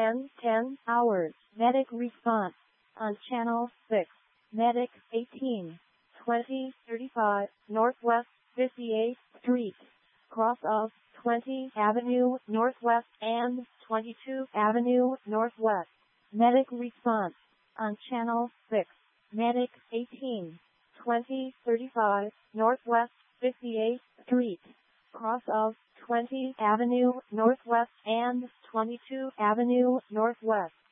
and 10 hours. Medic response on Channel 6. Medic 18, 2035 Northwest 58th Street, cross of 20 Avenue Northwest and 22 Avenue Northwest. Medic response on Channel 6. Medic 18, 2035 Northwest 58th Street, cross of 20 Avenue Northwest and 22 Avenue Northwest.